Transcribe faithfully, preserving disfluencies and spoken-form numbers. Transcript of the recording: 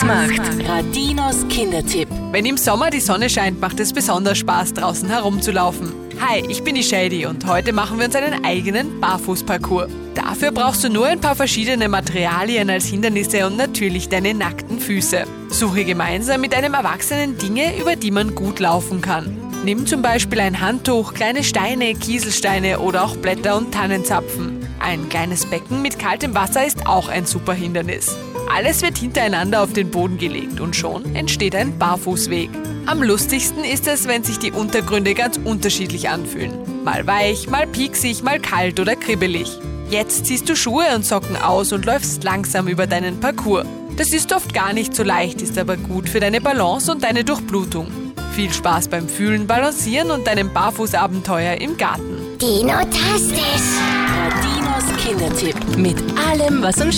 macht Radinos Kindertipp. Wenn im Sommer die Sonne scheint, macht es besonders Spaß, draußen herumzulaufen. Hi, ich bin die Shady und heute machen wir uns einen eigenen Barfußparcours. Dafür brauchst du nur ein paar verschiedene Materialien als Hindernisse und natürlich deine nackten Füße. Suche gemeinsam mit einem Erwachsenen Dinge, über die man gut laufen kann. Nimm zum Beispiel ein Handtuch, kleine Steine, Kieselsteine oder auch Blätter und Tannenzapfen. Ein kleines Becken mit kaltem Wasser ist auch ein super Hindernis. Alles wird hintereinander auf den Boden gelegt und schon entsteht ein Barfußweg. Am lustigsten ist es, wenn sich die Untergründe ganz unterschiedlich anfühlen. Mal weich, mal pieksig, mal kalt oder kribbelig. Jetzt ziehst du Schuhe und Socken aus und läufst langsam über deinen Parcours. Das ist oft gar nicht so leicht, ist aber gut für deine Balance und deine Durchblutung. Viel Spaß beim Fühlen, Balancieren und deinem Barfußabenteuer im Garten. Dino-tastisch. Radinos Kindertipp. Mit allem, was uns